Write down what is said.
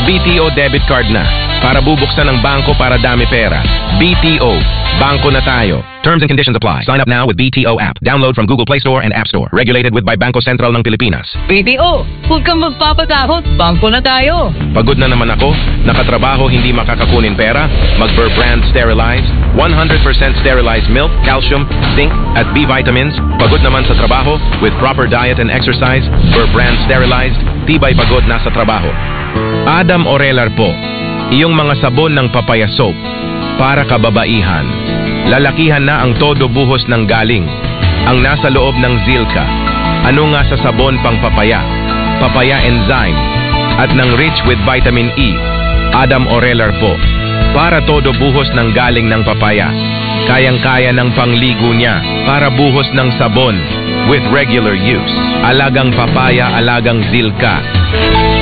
BTO debit card na. Para bubuksan ng bangko para dami pera. BTO. Bangko na tayo. Terms and conditions apply. Sign up now with BTO app. Download from Google Play Store and App Store. Regulated with by Bangko Sentral ng Pilipinas. BTO, huwag kang magpapatakot. Bangko na tayo. Pagod na naman ako. Nakatrabaho hindi makakakunin pera. Mag-Burr Brand Sterilized. 100% sterilized milk, calcium, zinc, at B vitamins. Pagod naman sa trabaho with proper diet and exercise. Burr Brand Sterilized. Tibay pagod na sa trabaho. Adam Orelar po. Iyong mga sabon ng papaya soap. Para kababaihan. Lalakihan na ang todo buhos ng galing. Ang nasa loob ng Zilka. Ano nga sa sabon pang papaya? Papaya enzyme. At ng rich with vitamin E. Adam Orelar po. Para todo buhos ng galing ng papaya. Kayang-kaya ng pangligo niya. Para buhos ng sabon. With regular use. Alagang papaya, alagang Zilka.